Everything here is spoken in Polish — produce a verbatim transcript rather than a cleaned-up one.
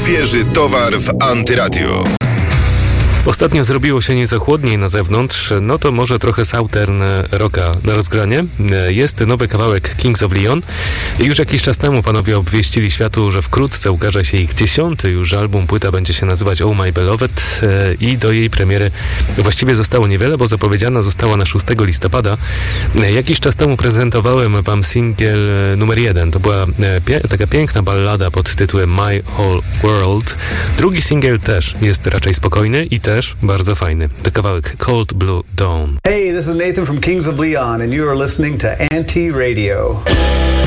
Świeży towar w Antyradiu. Ostatnio zrobiło się nieco chłodniej na zewnątrz, no to może trochę Southern Rocka na rozgranie. Jest nowy kawałek Kings of Leon. Już jakiś czas temu panowie obwieścili światu, że wkrótce ukaże się ich dziesiąty już album. Płyta będzie się nazywać Oh My Beloved i do jej premiery właściwie zostało niewiele, bo zapowiedziana została na szóstego listopada. Jakiś czas temu prezentowałem wam singiel numer jeden. To była pie- taka piękna ballada pod tytułem My Whole World. Drugi singiel też jest raczej spokojny i też bardzo fajny. To kawałek Cold Blue Dawn. Hey, this is Nathan from Kings of Leon and you are listening to Anti Radio.